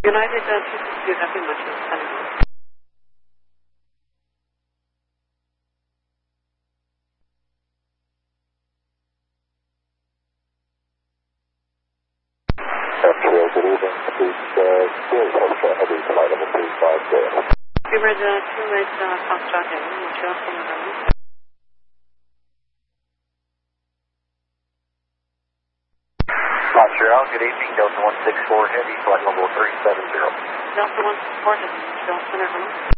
United 262, happy Montreal, Sunny. Montreal, good evening. Please, Spirit Foxtrot, heavy flight level 350. Spirit 28 Foxtrot, heavy, Montreal, Sunny. Montreal, good evening. Delta 164 heavy, flight level 370. Delta 164, heavy, Montreal, Sunny.